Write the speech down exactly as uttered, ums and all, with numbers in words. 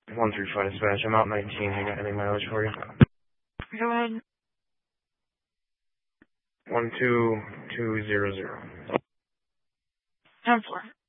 one three five dispatch. I'm out nineteen. I got any mileage for you? Go ahead. one two two zero zero. ten four.